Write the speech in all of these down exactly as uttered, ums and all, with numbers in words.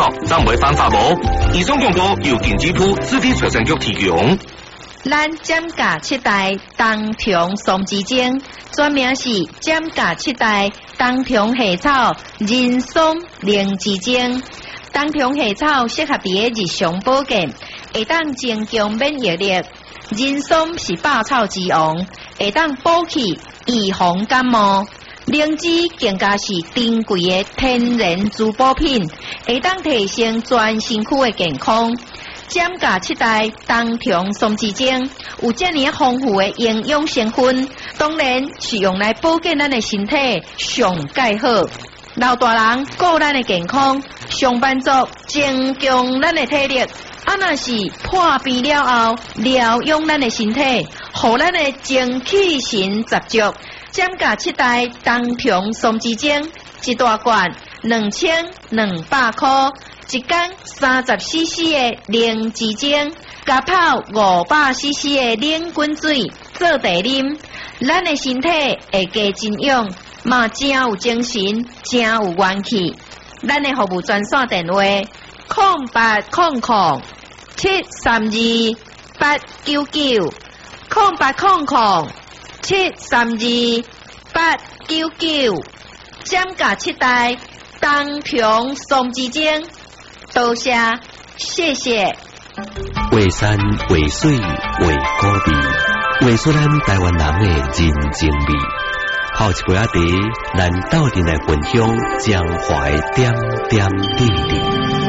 了，怎袂犯法无？以上广告由电子铺实体财产局提供。 咱减价七代冬虫松枝精，专名是减价七代冬虫夏草人松灵芝精。冬虫夏草适合伫个日常保健，会当增强免疫力。人松是百草之王，会当补气预防感冒。灵芝更加是珍贵的天然滋补品，会当提升全身躯的健康。减价七代冬虫松枝精有这么丰富的营养成分，当然是用来保健咱的身体上介好。老大人顾咱的健康，上班族增强咱的体力，啊若是破病了后疗养咱的身体，互咱的精气神十足。减价七代冬虫松枝精一大罐两千两百块。一天三十 C C 的灵芝精，加泡五百 C C 的冷滚水做茶啉，咱的身体会加真养，嘛真有精神，真有元气。咱的服务专线电话：空八空空七三二八九九，空八空空七三二八九九，减价七代冬虫松枝精。多谢，谢谢。 画山画水画古味，画出咱台湾人的人情味。泡一杯仔茶，咱斗阵来分享江淮点点滴滴。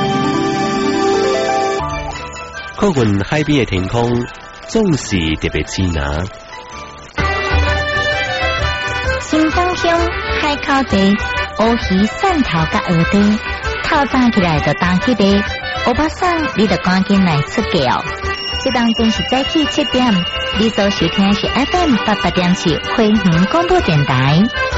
靠近海边的天空，总是特别清凉。 新庄乡海口地，乌鱼汕头甲蚵地。透早起来就当起的，欧巴桑你就赶紧来出价哦。这当真是早起七点，你所收听是 F M 八八点七回云广播电台。